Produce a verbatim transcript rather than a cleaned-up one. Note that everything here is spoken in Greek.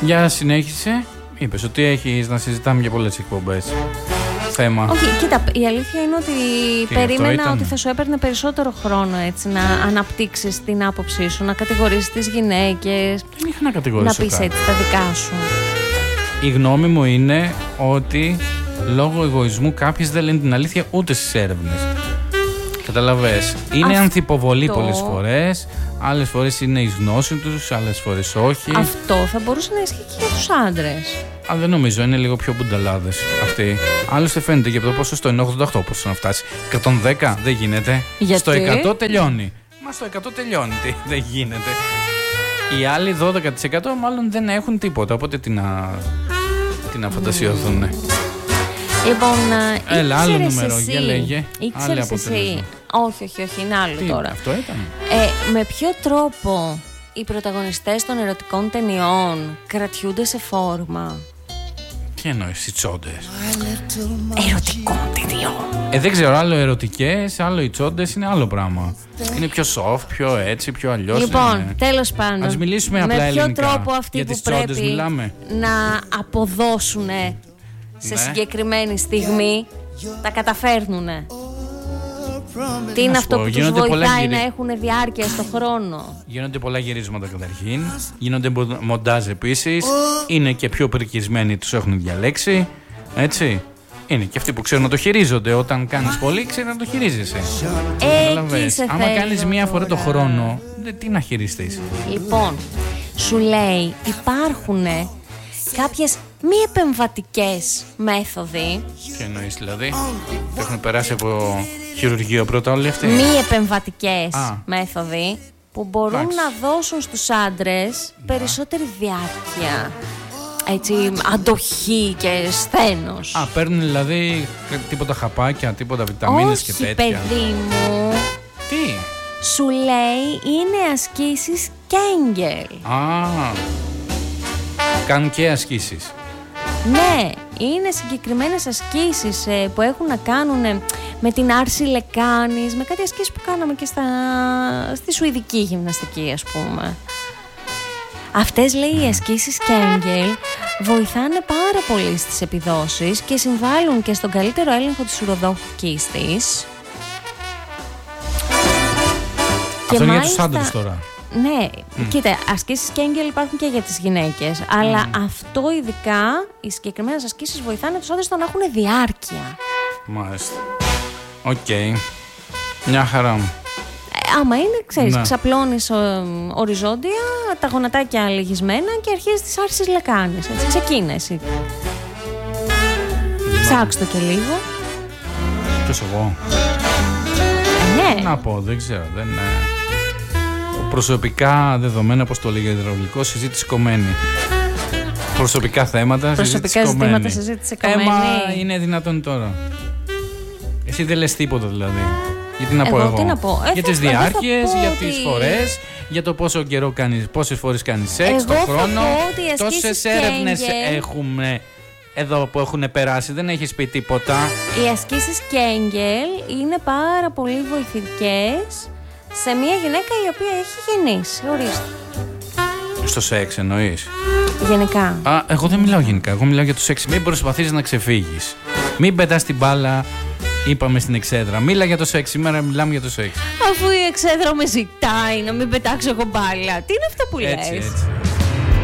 Για συνέχισε. Είπες ότι έχεις να συζητάμε για πολλές εκπομπές. Θέμα. Όχι, κοίτα, η αλήθεια είναι ότι Τι, περίμενα ότι θα σου έπαιρνε περισσότερο χρόνο έτσι να αναπτύξεις την άποψή σου, να κατηγορήσεις τις γυναίκες. Δεν είχα να κατηγορήσω. Να πεις κάτι. έτσι τα δικά σου. Η γνώμη μου είναι ότι λόγω εγωισμού κάποιες δεν λένε την αλήθεια ούτε στις έρευνες. Καταλαβες. Είναι Αυτό... ανθυποβολή πολλές φορές, άλλες φορές είναι η γνώση τους, άλλες φορές όχι. Αυτό θα μπορούσε να ισχύει και για τους άντρες. Α, δεν νομίζω, είναι λίγο πιο μπουνταλάδες αυτοί. Άλλωστε φαίνεται και από το ποσοστό είναι ογδόντα οκτώ πόσο να φτάσει. εκατόν δέκα δεν γίνεται. Γιατί? Στο εκατό τελειώνει. Μα στο εκατό τελειώνει, τι, δεν γίνεται. Οι άλλοι δώδεκα τοις εκατό μάλλον δεν έχουν τίποτα, οπότε τι να, τι να φαντασιωθούν. Mm. Λοιπόν, έλα, άλλο ήξερες νούμερο, εσύ, για λέγε. Ήξερες εσύ, όχι, όχι, όχι, είναι άλλο τι, τώρα. Αυτό ήταν. Ε, με ποιο τρόπο οι πρωταγωνιστές των ερωτικών ταινιών κρατιούνται σε φόρμα? Τι εννοείς, οι τσόντες? Ερωτικών ταινιών. Ε, δεν ξέρω, άλλο ερωτικές, άλλο οι τσόντες είναι άλλο πράγμα. Είναι πιο soft, πιο έτσι, πιο αλλιώς. Λοιπόν, είναι. τέλος πάντων. Ας μιλήσουμε απλά με ποιο ελληνικά. τρόπο αυτοί Για που τις τσόντες πρέπει μιλάμε. να αποδώσουν σε Ναι. συγκεκριμένη στιγμή τα καταφέρνουνε? Τι είναι σου αυτό πω, που τους γίνονται πολλά βοηθάει γυρι- να έχουν διάρκεια στο χρόνο? Γίνονται πολλά γυρίσματα καταρχήν. Γίνονται μο- μοντάζ επίσης. Είναι και πιο πρικισμένοι, τους έχουν διαλέξει. Έτσι. Είναι και αυτοί που ξέρουν να το χειρίζονται. Όταν κάνεις πολύ, ξέρουν να το χειρίζεσαι. Εκεί Καταλαβες. σε Άμα θέλω κάνεις μία φορά το τώρα. χρόνο, δε- τι να χειριστείς. Λοιπόν, σου λέει υπάρχουν κάποιες μη επεμβατικές μέθοδοι. Τι εννοείς δηλαδή? Έχουν περάσει από χειρουργείο πρώτα όλοι αυτοί. Μη επεμβατικές Α. μέθοδοι που μπορούν Εντάξει. να δώσουν στους άντρες περισσότερη διάρκεια, έτσι, αντοχή και σθένος. Α, παίρνουν δηλαδή τίποτα χαπάκια, τίποτα βιταμίνες και Όχι, τέτοια. παιδί μου, Τι? σου λέει είναι ασκήσεις Kegel. Α, κάνουν και ασκήσεις. Ναι, είναι συγκεκριμένες ασκήσεις ε, που έχουν να κάνουν ε, με την άρση λεκάνης, με κάτι ασκήσεις που κάναμε και στα, στη σουηδική γυμναστική, ας πούμε. Αυτές, λέει, οι ασκήσεις Kegel βοηθάνε πάρα πολύ στις επιδόσεις και συμβάλλουν και στον καλύτερο έλεγχο της ουροδόχου κίστης. Αυτό είναι για τους άντρες τώρα. Ναι, Mm. κοίτα, ασκήσεις Kegel υπάρχουν και για τις γυναίκες, αλλά αυτό ειδικά, οι συγκεκριμένες ασκήσεις βοηθάνε τους άντρες στο να έχουν διάρκεια. Μάλιστα. Οκ. Μια χαρά μου. Ε, άμα είναι, ξέρεις, Ναι. ξαπλώνεις ε, οριζόντια, τα γονατάκια λυγισμένα και αρχίζεις τις άρσεις λεκάνης. Έτσι, ξεκίνα εσύ. Ψάξ' το και λίγο. Ποιος εγώ? Ε, Τι ναι. να πω, δεν ξέρω. Δεν, ε, προσωπικά δεδομένα, όπως το λέγεται υδραυλικό, συζήτηση κομμένη. Προσωπικά θέματα, Προσωπικά συζήτηση κομμένη. ζητήματα, συζήτηση κομμένη. Ε, μα είναι δυνατόν τώρα. Εσύ δεν λες τίποτα δηλαδή. Γιατί να πω Εγώ εγώ. τι να πω. Ε, Για θα- τις εγώ θα διάρκειες, πω για ότι- τις φορές, για το πόσο καιρό κάνεις, πόσες φορές κάνεις σεξ, Εγώ τον θα χρόνο. πω ότι οι ασκήσεις Τόσες έρευνες Kegel- έχουμε εδώ που έχουν περάσει, δεν έχεις πει τίποτα. Οι ασκήσεις Kegel είναι πάρα πολύ βοηθητικές σε μια γυναίκα η οποία έχει γεννήσει. Ορίστε. Στο σεξ εννοείς? Γενικά. Α, εγώ δεν μιλάω γενικά. Εγώ μιλάω για το σεξ. Μην προσπαθείς να ξεφύγεις. Μην πετάς την μπάλα, είπαμε στην εξέδρα. Μίλα για το σεξ. Σήμερα μιλάμε για το σεξ. Αφού η εξέδρα με ζητάει να μην πετάξω εγώ μπάλα. Τι είναι αυτά που Έτσι, λες? έτσι.